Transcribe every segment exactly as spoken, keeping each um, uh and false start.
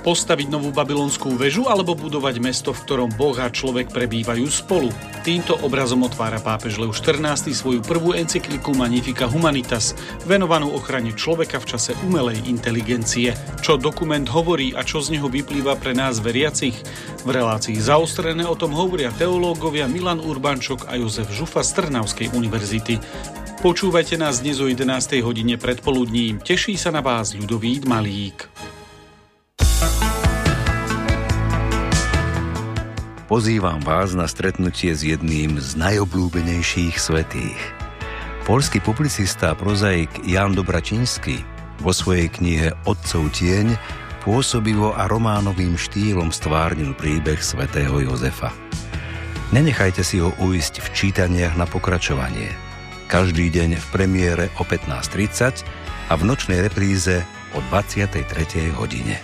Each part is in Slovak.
Postaviť novú babylonskú väžu alebo budovať mesto, v ktorom Boh a človek prebývajú spolu? Týmto obrazom otvára pápež Lev štrnásty svoju prvú encykliku Magnificat Humanitas, venovanú ochrane človeka v čase umelej inteligencie. Čo dokument hovorí a čo z neho vyplýva pre nás veriacich? V relácii Zaostrené o tom hovoria teológovia Milan Urbančok a Jozef Žufa z Trnavskej univerzity. Počúvajte nás dnes o jedenástej hodine predpoludním. Teší sa na vás Ľudovít Malík. Pozývam vás na stretnutie s jedným z najobľúbenejších svätých. Poľský publicista a prozaik Ján Dobračinský vo svojej knihe Otcov tieň pôsobivo a románovým štýlom stvárnil príbeh svätého Jozefa. Nenechajte si ho ujsť v čítaniach na pokračovanie. Každý deň v premiére o pätnásť tridsať a v nočnej repríze o dvadsiatej tretej hodine.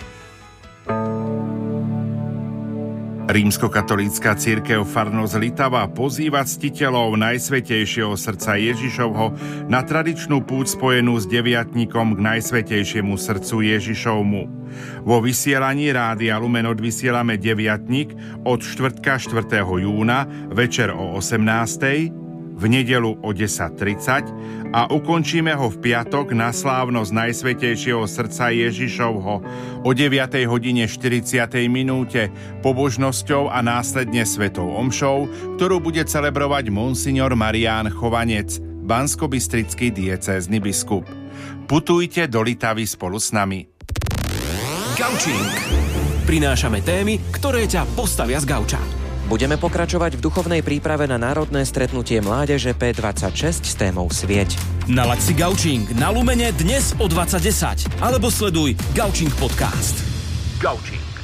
Rímskokatolícka cirkev farnosť Litava pozýva ctiteľov Najsvätejšieho srdca Ježišovho na tradičnú púť spojenú s deviatnikom k Najsvätejšiemu srdcu Ježišovmu. Vo vysielaní Rádia Lumen odvysielame deviatnik od štvrtka štvrtého júna večer o osemnástej, v nedeľu o desať tridsať a ukončíme ho v piatok na slávnosť Najsvätejšieho srdca Ježišovho o deviatej hodine štyridsiatej minúte pobožnosťou a následne svetou omšou, ktorú bude celebrovať monsignor Marián Chovanec, banskobystrický diecézny biskup. Putujte do Litavy spolu s nami. Gaučing. Prinášame témy, ktoré ťa postavia z gauča. Budeme pokračovať v duchovnej príprave na národné stretnutie mládeže pé dvadsaťšesť s témou Svieť. Nalaď si Gaučing na Lumene dnes o dvadsať desať alebo sleduj Gaučing podcast. Gaučing.